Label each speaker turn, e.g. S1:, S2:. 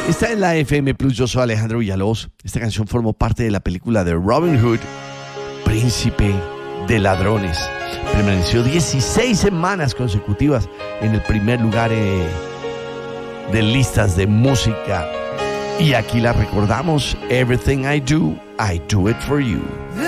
S1: Está en la FM Plus. Yo soy Alejandro Villalobos. Esta canción formó parte de la película de Robin Hood, Príncipe de Ladrones. Permaneció 16 semanas consecutivas en el primer lugar de listas de música. Y aquí la recordamos. Everything I do it for you.